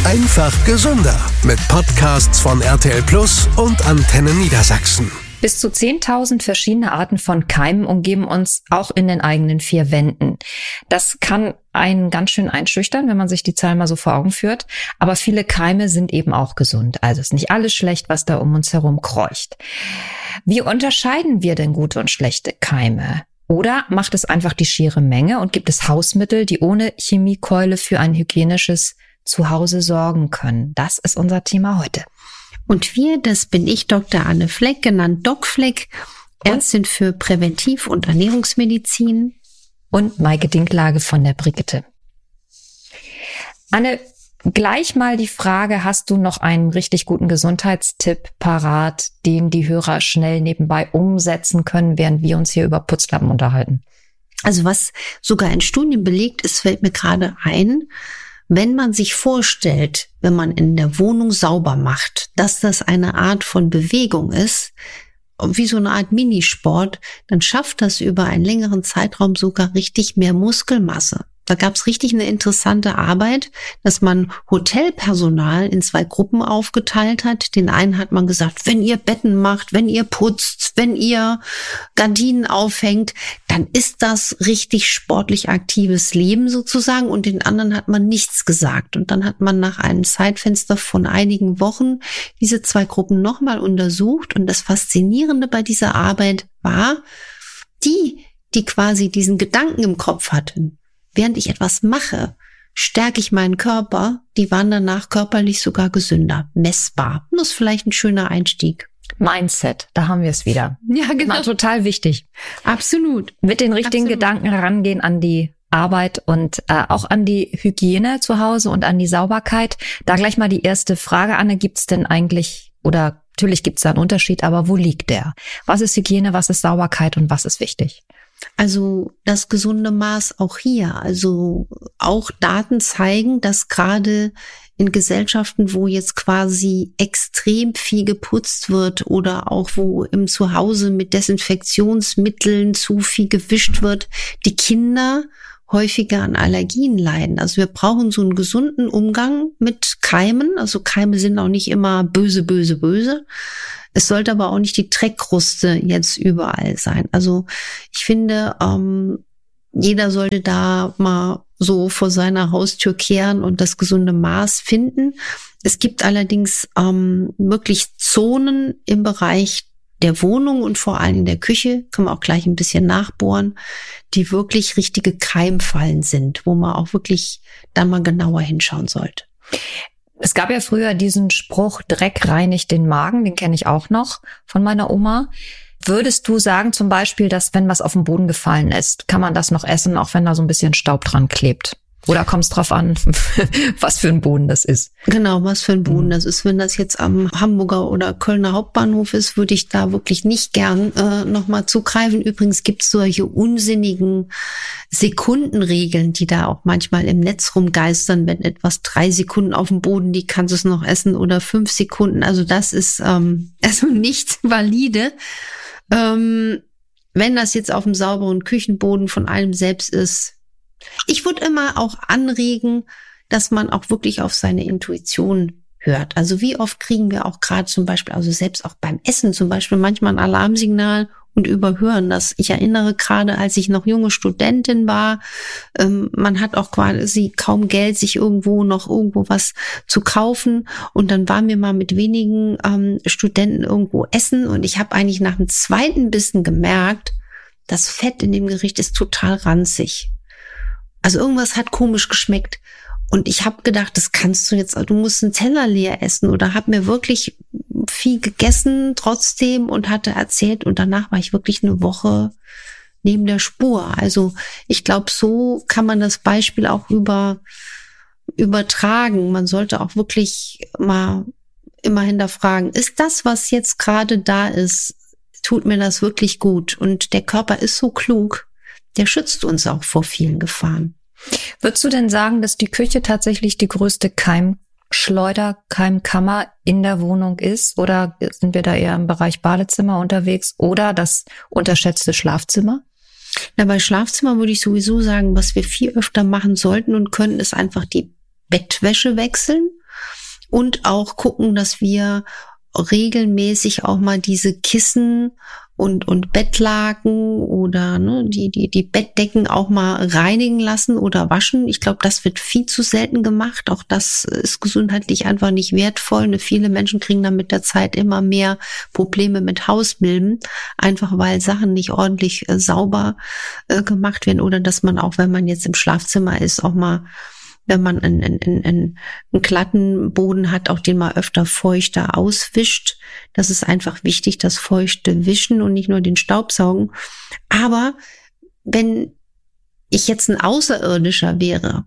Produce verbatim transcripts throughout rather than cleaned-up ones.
Einfach gesünder mit Podcasts von R T L Plus und Antenne Niedersachsen. Bis zu zehntausend verschiedene Arten von Keimen umgeben uns auch in den eigenen vier Wänden. Das kann einen ganz schön einschüchtern, wenn man sich die Zahl mal so vor Augen führt. Aber viele Keime sind eben auch gesund. Also ist nicht alles schlecht, was da um uns herum kreucht. Wie unterscheiden wir denn gute und schlechte Keime? Oder macht es einfach die schiere Menge und gibt es Hausmittel, die ohne Chemiekeule für ein hygienisches Zuhause sorgen können? Das ist unser Thema heute. Und wir, das bin ich, Doktor Anne Fleck, genannt Doc Fleck, Ärztin für Präventiv- und Ernährungsmedizin. Und Maike Dinklage von der Brigitte. Anne, gleich mal die Frage, hast du noch einen richtig guten Gesundheitstipp parat, den die Hörer schnell nebenbei umsetzen können, während wir uns hier über Putzlappen unterhalten? Also was sogar in Studien belegt ist, fällt mir gerade ein, wenn man sich vorstellt, wenn man in der Wohnung sauber macht, dass das eine Art von Bewegung ist, wie so eine Art Minisport, dann schafft das über einen längeren Zeitraum sogar richtig mehr Muskelmasse. Da gab es richtig eine interessante Arbeit, dass man Hotelpersonal in zwei Gruppen aufgeteilt hat. Den einen hat man gesagt, wenn ihr Betten macht, wenn ihr putzt, wenn ihr Gardinen aufhängt, dann ist das richtig sportlich aktives Leben sozusagen. Und den anderen hat man nichts gesagt. Und dann hat man nach einem Zeitfenster von einigen Wochen diese zwei Gruppen nochmal untersucht. Und das Faszinierende bei dieser Arbeit war, die, die quasi diesen Gedanken im Kopf hatten, während ich etwas mache, stärke ich meinen Körper, die waren danach körperlich sogar gesünder, messbar. Das ist vielleicht ein schöner Einstieg. Mindset, da haben wir es wieder. Ja, genau. Mal total wichtig. Absolut. Mit den richtigen Absolut. Gedanken rangehen an die Arbeit und äh, auch an die Hygiene zu Hause und an die Sauberkeit. Da gleich mal die erste Frage, Anne, gibt's denn eigentlich, oder natürlich gibt's da einen Unterschied, aber wo liegt der? Was ist Hygiene, was ist Sauberkeit und was ist wichtig? Also das gesunde Maß auch hier. Also auch Daten zeigen, dass gerade in Gesellschaften, wo jetzt quasi extrem viel geputzt wird oder auch wo im Zuhause mit Desinfektionsmitteln zu viel gewischt wird, die Kinder häufiger an Allergien leiden. Also wir brauchen so einen gesunden Umgang mit Keimen. Also Keime sind auch nicht immer böse, böse, böse. Es sollte aber auch nicht die Dreckkruste jetzt überall sein. Also ich finde, ähm, jeder sollte da mal so vor seiner Haustür kehren und das gesunde Maß finden. Es gibt allerdings ähm, wirklich Zonen im Bereich der Wohnung und vor allem in der Küche, können wir auch gleich ein bisschen nachbohren, die wirklich richtige Keimfallen sind, wo man auch wirklich dann mal genauer hinschauen sollte. Es gab ja früher diesen Spruch, Dreck reinigt den Magen, den kenne ich auch noch von meiner Oma. Würdest du sagen zum Beispiel, dass wenn was auf den Boden gefallen ist, kann man das noch essen, auch wenn da so ein bisschen Staub dran klebt? Oder kommt es drauf an, was für ein Boden das ist? Genau, was für ein Boden das ist. Wenn das jetzt am Hamburger oder Kölner Hauptbahnhof ist, würde ich da wirklich nicht gern äh, nochmal zugreifen. Übrigens gibt es solche unsinnigen Sekundenregeln, die da auch manchmal im Netz rumgeistern. Wenn etwas drei Sekunden auf dem Boden liegt, kannst du es noch essen oder fünf Sekunden. Also das ist ähm, also nicht valide. Ähm, wenn das jetzt auf dem sauberen Küchenboden von einem selbst ist, ich würde immer auch anregen, dass man auch wirklich auf seine Intuition hört. Also wie oft kriegen wir auch gerade zum Beispiel, also selbst auch beim Essen zum Beispiel manchmal ein Alarmsignal und überhören das. Ich erinnere gerade, als ich noch junge Studentin war, ähm, man hat auch quasi kaum Geld, sich irgendwo noch irgendwo was zu kaufen. Und dann waren wir mal mit wenigen ähm, Studenten irgendwo essen und ich habe eigentlich nach dem zweiten Bissen gemerkt, das Fett in dem Gericht ist total ranzig. Also irgendwas hat komisch geschmeckt. Und ich habe gedacht, das kannst du jetzt, du musst einen Teller leer essen. Oder habe mir wirklich viel gegessen trotzdem und hatte erzählt. Und danach war ich wirklich eine Woche neben der Spur. Also ich glaube, so kann man das Beispiel auch über übertragen. Man sollte auch wirklich mal immer hinterfragen, ist das, was jetzt gerade da ist, tut mir das wirklich gut? Und der Körper ist so klug, der schützt uns auch vor vielen Gefahren. Würdest du denn sagen, dass die Küche tatsächlich die größte Keimschleuder, Keimkammer in der Wohnung ist? Oder sind wir da eher im Bereich Badezimmer unterwegs oder das unterschätzte Schlafzimmer? Na, bei Schlafzimmer würde ich sowieso sagen, was wir viel öfter machen sollten und können, ist einfach die Bettwäsche wechseln. Und auch gucken, dass wir regelmäßig auch mal diese Kissen und und Bettlaken oder ne, die die die Bettdecken auch mal reinigen lassen oder waschen. Ich glaube, das wird viel zu selten gemacht. Auch das ist gesundheitlich einfach nicht wertvoll. Ne, viele Menschen kriegen dann mit der Zeit immer mehr Probleme mit Hausmilben, einfach weil Sachen nicht ordentlich äh, sauber äh, gemacht werden oder dass man auch, wenn man jetzt im Schlafzimmer ist, auch mal, wenn man einen, einen, einen, einen glatten Boden hat, auch den mal öfter feuchter auswischt. Das ist einfach wichtig, das feuchte Wischen und nicht nur den Staubsaugen. Aber wenn ich jetzt ein Außerirdischer wäre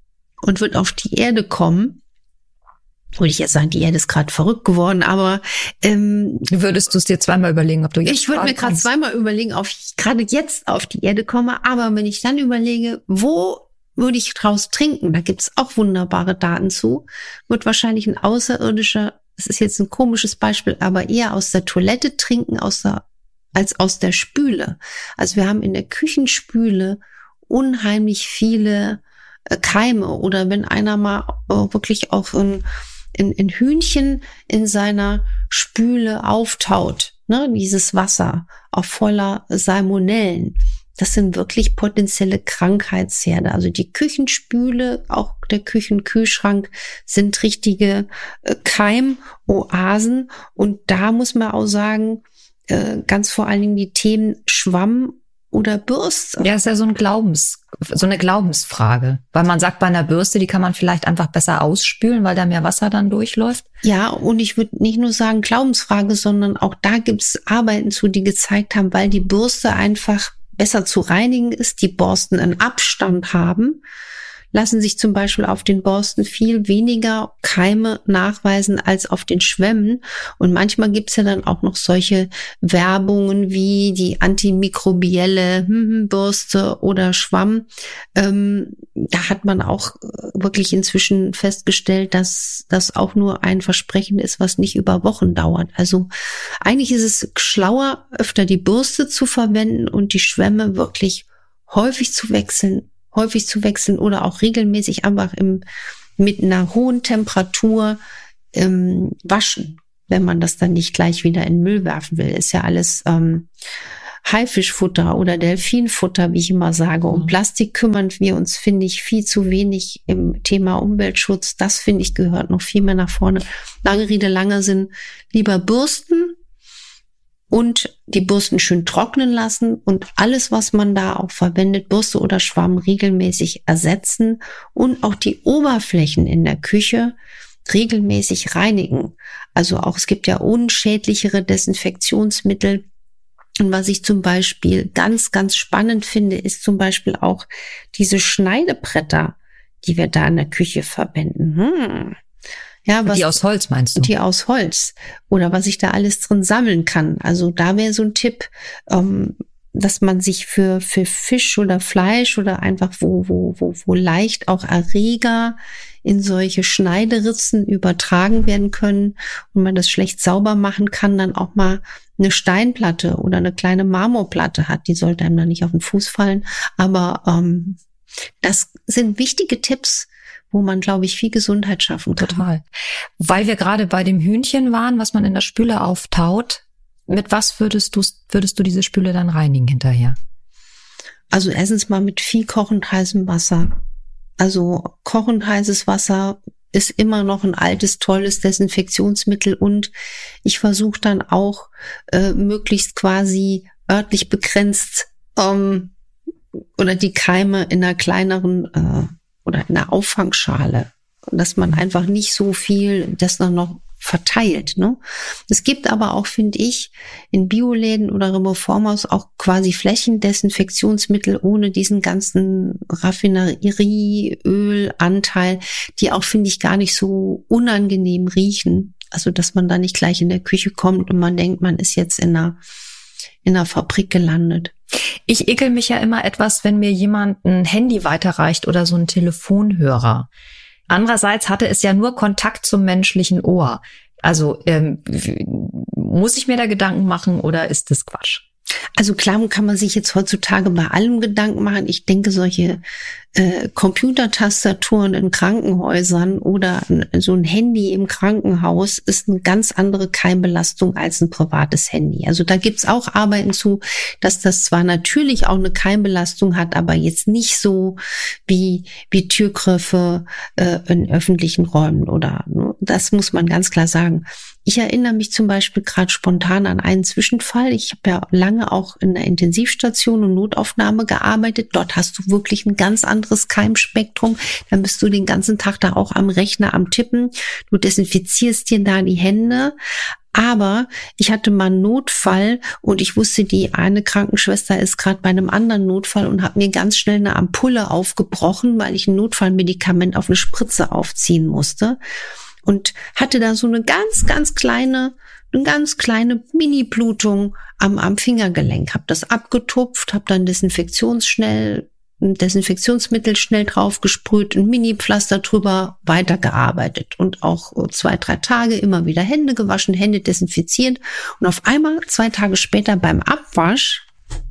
und würde auf die Erde kommen, würde ich jetzt sagen, die Erde ist gerade verrückt geworden, aber ähm, würdest du es dir zweimal überlegen, ob du jetzt ich würde mir gerade zweimal überlegen, ob ich gerade jetzt auf die Erde komme. Aber wenn ich dann überlege, wo würde ich draus trinken? Da gibt's auch wunderbare Daten zu. Wird wahrscheinlich ein Außerirdischer, das ist jetzt ein komisches Beispiel, aber eher aus der Toilette trinken aus der, als aus der Spüle. Also wir haben in der Küchenspüle unheimlich viele äh, Keime. Oder wenn einer mal äh, wirklich auch ein, ein, ein Hühnchen in seiner Spüle auftaut, ne, dieses Wasser, auch voller Salmonellen. Das sind wirklich potenzielle Krankheitsherde. Also die Küchenspüle, auch der Küchenkühlschrank sind richtige äh, Keimoasen. Und da muss man auch sagen, äh, ganz vor allen Dingen die Themen Schwamm oder Bürste. Ja, ist ja so ein Glaubens, so eine Glaubensfrage. Weil man sagt, bei einer Bürste, die kann man vielleicht einfach besser ausspülen, weil da mehr Wasser dann durchläuft. Ja, und ich würde nicht nur sagen Glaubensfrage, sondern auch da gibt's Arbeiten zu, die gezeigt haben, weil die Bürste einfach besser zu reinigen ist, die Borsten einen Abstand haben, lassen sich zum Beispiel auf den Borsten viel weniger Keime nachweisen als auf den Schwämmen. Und manchmal gibt's ja dann auch noch solche Werbungen wie die antimikrobielle hm, Bürste oder Schwamm. Ähm, da hat man auch wirklich inzwischen festgestellt, dass das auch nur ein Versprechen ist, was nicht über Wochen dauert. Also eigentlich ist es schlauer, öfter die Bürste zu verwenden und die Schwämme wirklich häufig zu wechseln, häufig zu wechseln oder auch regelmäßig einfach im, mit einer hohen Temperatur ähm, waschen, wenn man das dann nicht gleich wieder in den Müll werfen will. Ist ja alles ähm, Haifischfutter oder Delfinfutter, wie ich immer sage. Um Plastik kümmern wir uns, finde ich, viel zu wenig im Thema Umweltschutz. Das, finde ich, gehört noch viel mehr nach vorne. Lange Rede, langer Sinn. Lieber bürsten und die Bürsten schön trocknen lassen und alles, was man da auch verwendet, Bürste oder Schwamm, regelmäßig ersetzen und auch die Oberflächen in der Küche regelmäßig reinigen. Also auch, es gibt ja unschädlichere Desinfektionsmittel. Und was ich zum Beispiel ganz, ganz spannend finde, ist zum Beispiel auch diese Schneidebretter, die wir da in der Küche verwenden. Hm. Ja, was, die aus Holz meinst du? Die aus Holz. Oder was ich da alles drin sammeln kann. Also da wäre so ein Tipp, ähm, dass man sich für für Fisch oder Fleisch oder einfach wo wo wo wo leicht auch Erreger in solche Schneideritzen übertragen werden können und man das schlecht sauber machen kann, dann auch mal eine Steinplatte oder eine kleine Marmorplatte hat. Die sollte einem dann nicht auf den Fuß fallen. Aber ähm, das sind wichtige Tipps, wo man, glaube ich, viel Gesundheit schaffen kann. Total. Weil wir gerade bei dem Hühnchen waren, was man in der Spüle auftaut, mit was würdest du, würdest du diese Spüle dann reinigen hinterher? Also erstens mal mit viel kochend heißem Wasser. Also kochend heißes Wasser ist immer noch ein altes, tolles Desinfektionsmittel und ich versuche dann auch äh, möglichst quasi örtlich begrenzt ähm, oder die Keime in einer kleineren äh, oder in einer Auffangschale, dass man einfach nicht so viel das dann noch verteilt. Ne? Es gibt aber auch, finde ich, in Bioläden oder Reformhaus auch quasi Flächendesinfektionsmittel ohne diesen ganzen Raffinerieölanteil, die auch, finde ich, gar nicht so unangenehm riechen. Also, dass man da nicht gleich in der Küche kommt und man denkt, man ist jetzt in einer, in einer Fabrik gelandet. Ich ekel mich ja immer etwas, wenn mir jemand ein Handy weiterreicht oder so ein Telefonhörer. Andererseits hatte es ja nur Kontakt zum menschlichen Ohr. Also ähm, muss ich mir da Gedanken machen oder ist das Quatsch? Also klar kann man sich jetzt heutzutage bei allem Gedanken machen. Ich denke, solche äh, Computertastaturen in Krankenhäusern oder so ein Handy im Krankenhaus ist eine ganz andere Keimbelastung als ein privates Handy. Also da gibt's auch Arbeiten zu, dass das zwar natürlich auch eine Keimbelastung hat, aber jetzt nicht so wie wie Türgriffe äh, in öffentlichen Räumen oder ne? Das muss man ganz klar sagen. Ich erinnere mich zum Beispiel gerade spontan an einen Zwischenfall. Ich habe ja lange auch in der Intensivstation und Notaufnahme gearbeitet. Dort hast du wirklich ein ganz anderes Keimspektrum. Dann bist du den ganzen Tag da auch am Rechner am Tippen. Du desinfizierst dir da die Hände. Aber ich hatte mal einen Notfall und ich wusste, die eine Krankenschwester ist gerade bei einem anderen Notfall und habe mir ganz schnell eine Ampulle aufgebrochen, weil ich ein Notfallmedikament auf eine Spritze aufziehen musste. Und hatte da so eine ganz, ganz kleine, eine ganz kleine Mini-Blutung am, am Fingergelenk. Hab das abgetupft, hab dann Desinfektionsschnell, ein Desinfektionsmittel schnell draufgesprüht, ein Mini-Pflaster drüber, weitergearbeitet. Und auch zwei, drei Tage immer wieder Hände gewaschen, Hände desinfiziert. Und auf einmal, zwei Tage später beim Abwasch,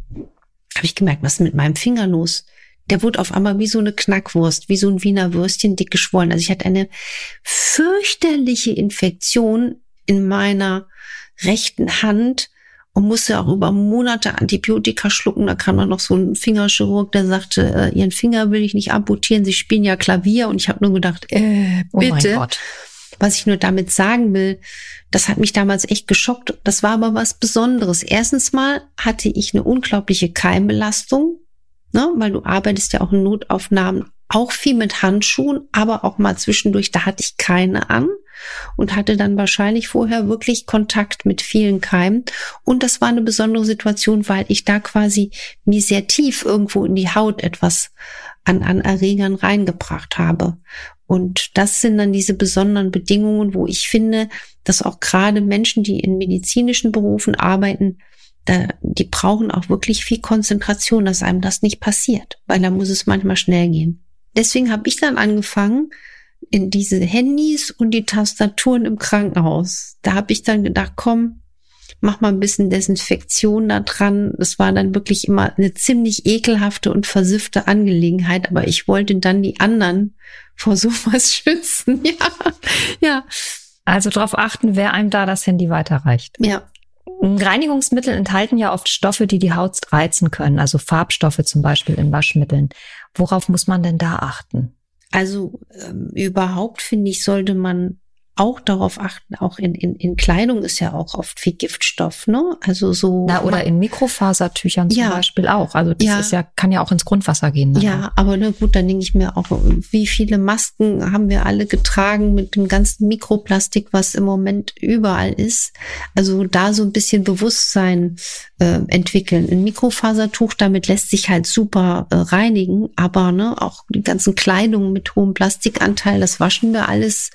habe ich gemerkt, was ist mit meinem Finger los? Der wurde auf einmal wie so eine Knackwurst, wie so ein Wiener Würstchen, dick geschwollen. Also ich hatte eine fürchterliche Infektion in meiner rechten Hand und musste auch über Monate Antibiotika schlucken. Da kam dann noch so ein Fingerchirurg, der sagte, äh, Ihren Finger will ich nicht amputieren, Sie spielen ja Klavier. Und ich habe nur gedacht, äh, bitte. Oh mein Gott. Was ich nur damit sagen will, das hat mich damals echt geschockt. Das war aber was Besonderes. Erstens mal hatte ich eine unglaubliche Keimbelastung. Ne, weil du arbeitest ja auch in Notaufnahmen auch viel mit Handschuhen, aber auch mal zwischendurch, da hatte ich keine an und hatte dann wahrscheinlich vorher wirklich Kontakt mit vielen Keimen. Und das war eine besondere Situation, weil ich da quasi mir sehr tief irgendwo in die Haut etwas an, an Erregern reingebracht habe. Und das sind dann diese besonderen Bedingungen, wo ich finde, dass auch gerade Menschen, die in medizinischen Berufen arbeiten, Da, die brauchen auch wirklich viel Konzentration, dass einem das nicht passiert, weil da muss es manchmal schnell gehen. Deswegen habe ich dann angefangen, in diese Handys und die Tastaturen im Krankenhaus. Da habe ich dann gedacht, komm, mach mal ein bisschen Desinfektion da dran. Das war dann wirklich immer eine ziemlich ekelhafte und versiffte Angelegenheit, aber ich wollte dann die anderen vor sowas schützen. Ja, ja. Also darauf achten, wer einem da das Handy weiterreicht. Ja. Reinigungsmittel enthalten ja oft Stoffe, die die Haut reizen können, also Farbstoffe zum Beispiel in Waschmitteln. Worauf muss man denn da achten? Also ähm, überhaupt, finde ich, sollte man auch darauf achten, auch in, in, in Kleidung ist ja auch oft viel Giftstoff, ne? Also so. Na, oder in Mikrofasertüchern zum ja. Beispiel auch. Also das ja. ist ja, kann ja auch ins Grundwasser gehen. Ne? Ja, aber na gut, dann denke ich mir auch, wie viele Masken haben wir alle getragen mit dem ganzen Mikroplastik, was im Moment überall ist. Also da so ein bisschen Bewusstsein äh, entwickeln. Ein Mikrofasertuch, damit lässt sich halt super äh, reinigen, aber ne, auch die ganzen Kleidung mit hohem Plastikanteil, das waschen wir alles.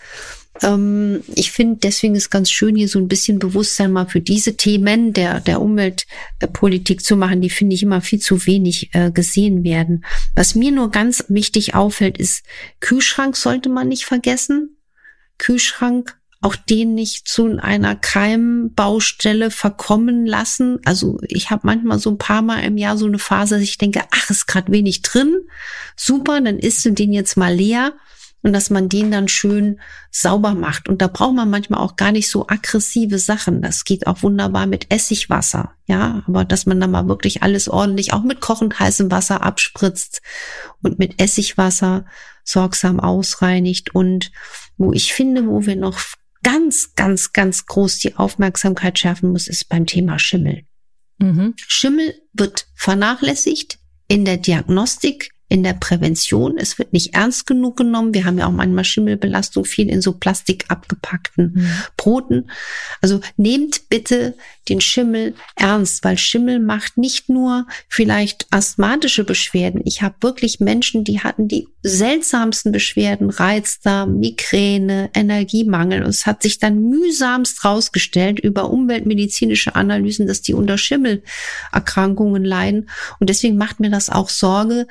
Ich finde, deswegen ist ganz schön, hier so ein bisschen Bewusstsein mal für diese Themen der, der Umweltpolitik zu machen, die finde ich immer viel zu wenig äh, gesehen werden. Was mir nur ganz wichtig auffällt, ist, Kühlschrank sollte man nicht vergessen. Kühlschrank, auch den nicht zu einer Keimbaustelle verkommen lassen. Also ich habe manchmal so ein paar Mal im Jahr so eine Phase, dass ich denke, ach, ist gerade wenig drin. Super, dann isst du den jetzt mal leer. Und dass man den dann schön sauber macht. Und da braucht man manchmal auch gar nicht so aggressive Sachen. Das geht auch wunderbar mit Essigwasser. Ja, aber dass man dann mal wirklich alles ordentlich auch mit kochend heißem Wasser abspritzt und mit Essigwasser sorgsam ausreinigt. Und wo ich finde, wo wir noch ganz, ganz, ganz groß die Aufmerksamkeit schärfen muss, ist beim Thema Schimmel. Mhm. Schimmel wird vernachlässigt in der Diagnostik, in der Prävention. Es wird nicht ernst genug genommen. Wir haben ja auch manchmal Schimmelbelastung, viel in so Plastik abgepackten mhm. Broten. Also nehmt bitte den Schimmel ernst, weil Schimmel macht nicht nur vielleicht asthmatische Beschwerden. Ich habe wirklich Menschen, die hatten die seltsamsten Beschwerden, Reizdarm, Migräne, Energiemangel. Und es hat sich dann mühsamst rausgestellt über umweltmedizinische Analysen, dass die unter Schimmelerkrankungen leiden. Und deswegen macht mir das auch Sorge, wenn man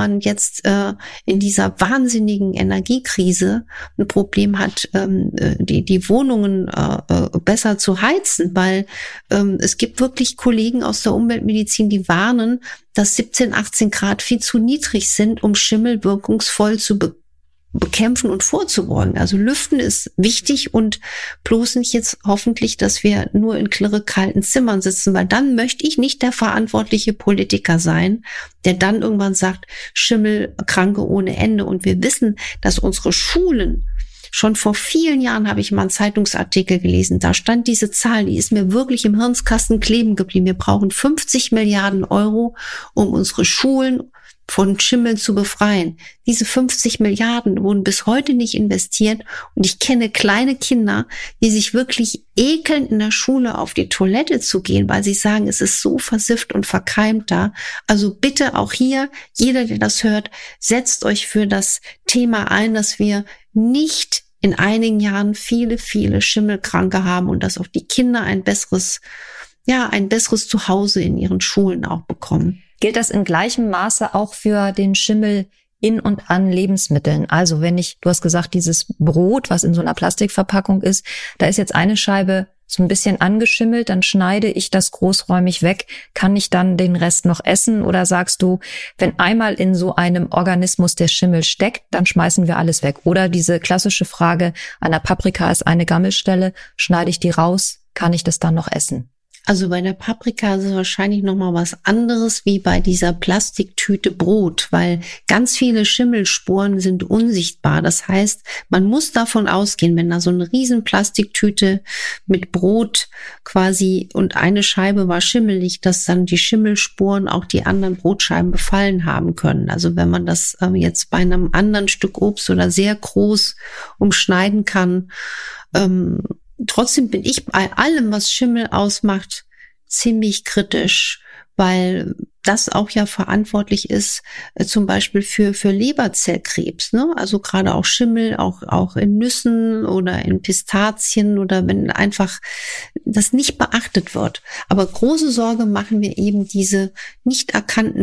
man jetzt äh, in dieser wahnsinnigen Energiekrise ein Problem hat, ähm, die die Wohnungen äh, besser zu heizen, weil ähm, es gibt wirklich Kollegen aus der Umweltmedizin, die warnen, dass siebzehn, achtzehn Grad viel zu niedrig sind, um Schimmel wirkungsvoll zu be- bekämpfen und vorzubeugen. Also Lüften ist wichtig und bloß nicht jetzt hoffentlich, dass wir nur in klirre kalten Zimmern sitzen, weil dann möchte ich nicht der verantwortliche Politiker sein, der dann irgendwann sagt, Schimmelkranke ohne Ende. Und wir wissen, dass unsere Schulen, schon vor vielen Jahren habe ich mal einen Zeitungsartikel gelesen, da stand diese Zahl, die ist mir wirklich im Hirnkasten kleben geblieben. Wir brauchen fünfzig Milliarden Euro, um unsere Schulen von Schimmel zu befreien. Diese fünfzig Milliarden wurden bis heute nicht investiert und ich kenne kleine Kinder, die sich wirklich ekeln, in der Schule auf die Toilette zu gehen, weil sie sagen, es ist so versifft und verkeimt da. Also bitte auch hier, jeder, der das hört, setzt euch für das Thema ein, dass wir nicht in einigen Jahren viele, viele Schimmelkranke haben und dass auch die Kinder ein besseres, ja, ein besseres Zuhause in ihren Schulen auch bekommen. Gilt das in gleichem Maße auch für den Schimmel in und an Lebensmitteln? Also wenn ich, du hast gesagt, dieses Brot, was in so einer Plastikverpackung ist, da ist jetzt eine Scheibe so ein bisschen angeschimmelt, dann schneide ich das großräumig weg. Kann ich dann den Rest noch essen? Oder sagst du, wenn einmal in so einem Organismus der Schimmel steckt, dann schmeißen wir alles weg? Oder diese klassische Frage, an der Paprika ist eine Gammelstelle, schneide ich die raus, kann ich das dann noch essen? Also bei der Paprika ist es wahrscheinlich nochmal was anderes wie bei dieser Plastiktüte Brot, weil ganz viele Schimmelsporen sind unsichtbar. Das heißt, man muss davon ausgehen, wenn da so eine riesen Plastiktüte mit Brot quasi und eine Scheibe war schimmelig, dass dann die Schimmelsporen auch die anderen Brotscheiben befallen haben können. Also wenn man das ähm, jetzt bei einem anderen Stück Obst oder sehr groß umschneiden kann, ähm, trotzdem bin ich bei allem, was Schimmel ausmacht, ziemlich kritisch, weil das auch ja verantwortlich ist, äh, zum Beispiel für für Leberzellkrebs, ne? Also gerade auch Schimmel, auch auch in Nüssen oder in Pistazien oder wenn einfach das nicht beachtet wird. Aber große Sorge machen wir eben diese nicht erkannten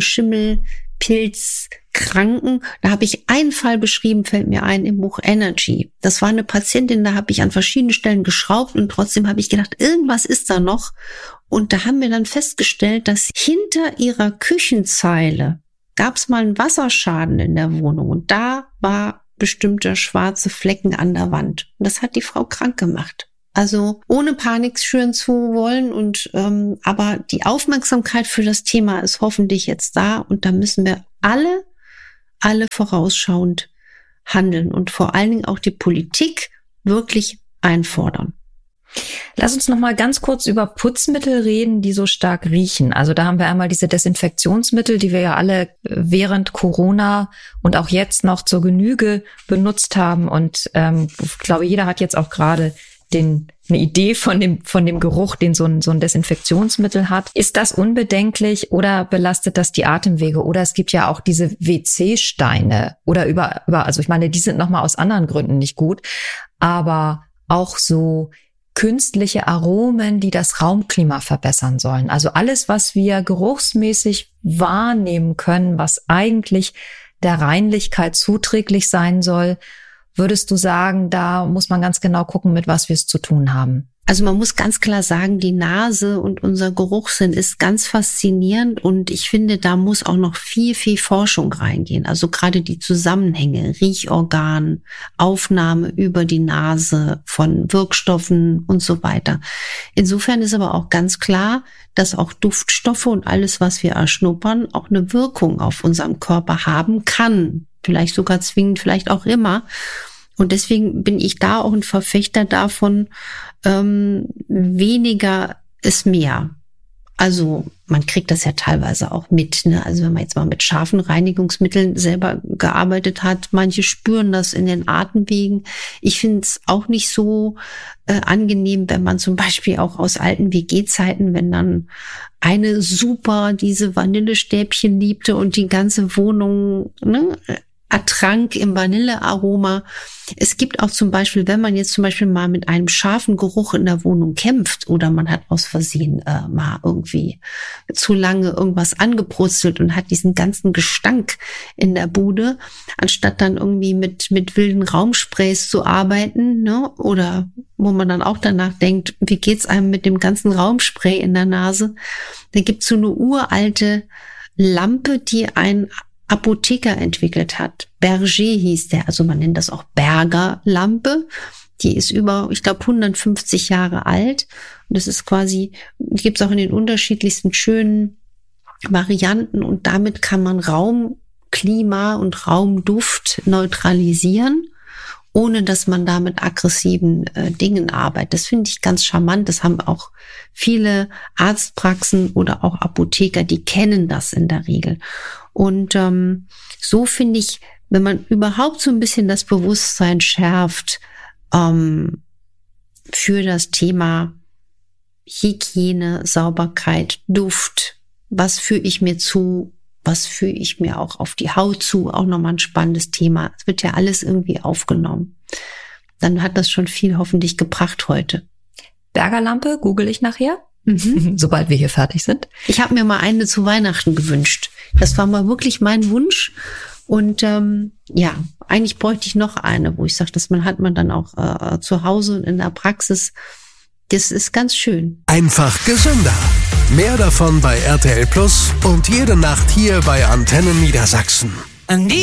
Schimmelpilzkranken. Da habe ich einen Fall beschrieben, fällt mir ein, im Buch Energy. Das war eine Patientin, da habe ich an verschiedenen Stellen geschraubt und trotzdem habe ich gedacht, irgendwas ist da noch. Und da haben wir dann festgestellt, dass hinter ihrer Küchenzeile gab es mal einen Wasserschaden in der Wohnung und da war bestimmte schwarze Flecken an der Wand. Und das hat die Frau krank gemacht. Also ohne Panik schüren zu wollen und ähm, aber die Aufmerksamkeit für das Thema ist hoffentlich jetzt da und da müssen wir alle, alle vorausschauend handeln und vor allen Dingen auch die Politik wirklich einfordern. Lass uns noch mal ganz kurz über Putzmittel reden, die so stark riechen. Also da haben wir einmal diese Desinfektionsmittel, die wir ja alle während Corona und auch jetzt noch zur Genüge benutzt haben. Und ähm, ich glaube, jeder hat jetzt auch gerade den eine Idee von dem von dem Geruch, den so ein so ein Desinfektionsmittel hat. Ist das unbedenklich oder belastet das die Atemwege? Oder es gibt ja auch diese W C-Steine oder über über also ich meine, die sind noch mal aus anderen Gründen nicht gut, aber auch so künstliche Aromen, die das Raumklima verbessern sollen. Also alles, was wir geruchsmäßig wahrnehmen können, was eigentlich der Reinlichkeit zuträglich sein soll, würdest du sagen, da muss man ganz genau gucken, mit was wir es zu tun haben? Also man muss ganz klar sagen, die Nase und unser Geruchssinn ist ganz faszinierend und ich finde, da muss auch noch viel, viel Forschung reingehen. Also gerade die Zusammenhänge, Riechorgan, Aufnahme über die Nase von Wirkstoffen und so weiter. Insofern ist aber auch ganz klar, dass auch Duftstoffe und alles, was wir erschnuppern, auch eine Wirkung auf unserem Körper haben kann. Vielleicht sogar zwingend, vielleicht auch immer. Und deswegen bin ich da auch ein Verfechter davon, ähm, weniger ist mehr. Also man kriegt das ja teilweise auch mit, ne? Also wenn man jetzt mal mit scharfen Reinigungsmitteln selber gearbeitet hat, manche spüren das in den Atemwegen. Ich finde es auch nicht so äh, angenehm, wenn man zum Beispiel auch aus alten W G-Zeiten, wenn dann eine super diese Vanillestäbchen liebte und die ganze Wohnung, ne? Ertrank im Vanillearoma. Es gibt auch zum Beispiel, wenn man jetzt zum Beispiel mal mit einem scharfen Geruch in der Wohnung kämpft oder man hat aus Versehen äh, mal irgendwie zu lange irgendwas angebrutzelt und hat diesen ganzen Gestank in der Bude, anstatt dann irgendwie mit mit wilden Raumsprays zu arbeiten, ne? Oder wo man dann auch danach denkt, wie geht's einem mit dem ganzen Raumspray in der Nase? Da gibt's so eine uralte Lampe, die ein Apotheker entwickelt hat. Berger hieß der, also man nennt das auch Berger-Lampe. Die ist über, ich glaube, hundertfünfzig Jahre alt. Und das ist quasi, die gibt es auch in den unterschiedlichsten schönen Varianten. Und damit kann man Raumklima und Raumduft neutralisieren, ohne dass man da mit aggressiven äh, Dingen arbeitet. Das finde ich ganz charmant. Das haben auch viele Arztpraxen oder auch Apotheker, die kennen das in der Regel. Und ähm, so finde ich, wenn man überhaupt so ein bisschen das Bewusstsein schärft ähm, für das Thema Hygiene, Sauberkeit, Duft, was führe ich mir zu, was führe ich mir auch auf die Haut zu, auch nochmal ein spannendes Thema. Es wird ja alles irgendwie aufgenommen. Dann hat das schon viel hoffentlich gebracht heute. Bergerlampe, google ich nachher, Mhm. sobald wir hier fertig sind. Ich habe mir mal eine zu Weihnachten gewünscht. Das war mal wirklich mein Wunsch. Und ähm, ja, eigentlich bräuchte ich noch eine, wo ich sage, dass man hat man dann auch äh, zu Hause und in der Praxis. Das ist ganz schön. Einfach gesünder. Mehr davon bei R T L Plus und jede Nacht hier bei Antenne Niedersachsen.